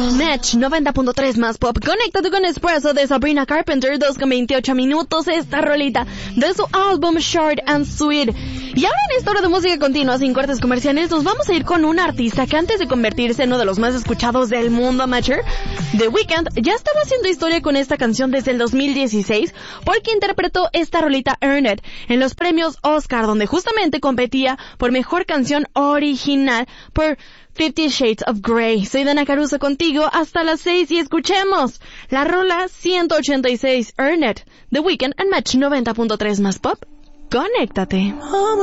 Match 90.3 más pop. Conéctate con Espresso de Sabrina Carpenter, 2:28 minutos. Esta rolita de su álbum Short and Sweet. Y ahora en esta hora de música continua, sin cortes comerciales, nos vamos a ir con un artista que antes de convertirse en uno de los más escuchados del mundo amateur, The Weeknd, ya estaba haciendo historia con esta canción desde el 2016, porque interpretó esta rolita Earn It en los premios Oscar, donde justamente competía por mejor canción original por 50 Shades of Grey. Soy Dana Caruso contigo hasta las 6 y escuchemos la rola 186 Earn It, The Weeknd en Match 90.3 más pop. Conéctate.